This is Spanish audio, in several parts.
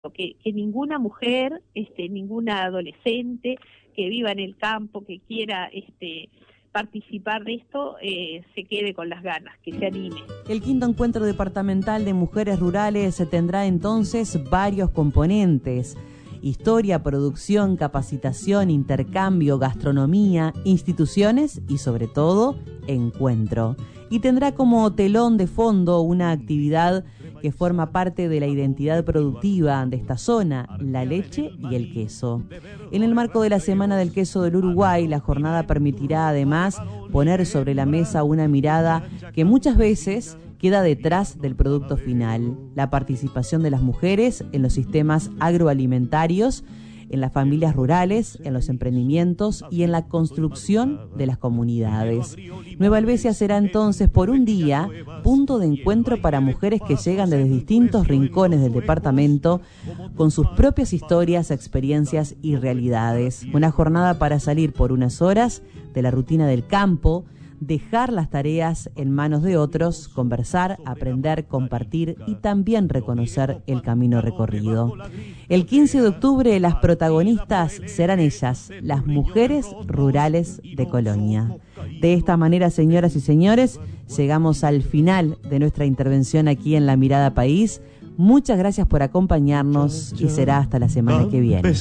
que ninguna mujer, ninguna adolescente que viva en el campo, que quiera participar de esto, se quede con las ganas, que se anime. El quinto encuentro departamental de mujeres rurales tendrá entonces varios componentes: historia, producción, capacitación, intercambio, gastronomía, instituciones y sobre todo, encuentro. Y tendrá como telón de fondo una actividad que forma parte de la identidad productiva de esta zona, la leche y el queso. En el marco de la Semana del Queso del Uruguay, la jornada permitirá además poner sobre la mesa una mirada que muchas veces queda detrás del producto final: la participación de las mujeres en los sistemas agroalimentarios, en las familias rurales, en los emprendimientos y en la construcción de las comunidades. Nueva Helvecia será entonces por un día punto de encuentro para mujeres que llegan desde distintos rincones del departamento con sus propias historias, experiencias y realidades. Una jornada para salir por unas horas de la rutina del campo, dejar las tareas en manos de otros, conversar, aprender, compartir y también reconocer el camino recorrido. El 15 de octubre las protagonistas serán ellas, las mujeres rurales de Colonia. De esta manera, señoras y señores, llegamos al final de nuestra intervención aquí en La Mirada País. Muchas gracias por acompañarnos y será hasta la semana que viene.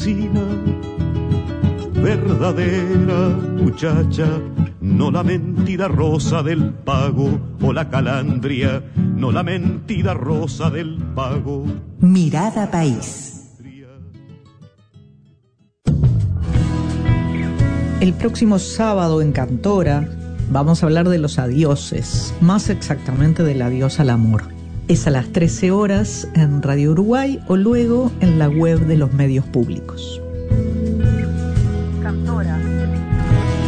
Verdadera muchacha, no la mentira rosa del pago o la calandria, no la mentira rosa del pago. Mirada País. El próximo sábado en Cantora vamos a hablar de los adioses, más exactamente del adiós al amor. Es a las 13 horas en Radio Uruguay o luego en la web de los medios públicos. Cantora.